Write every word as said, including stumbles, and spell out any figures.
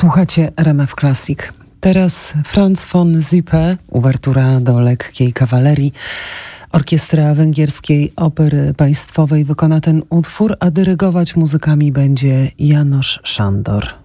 Słuchacie R M F Classic. Teraz Franz von Zippe, uwertura do lekkiej kawalerii. Orkiestra Węgierskiej Opery Państwowej wykona ten utwór, a dyrygować muzykami będzie János Sándor.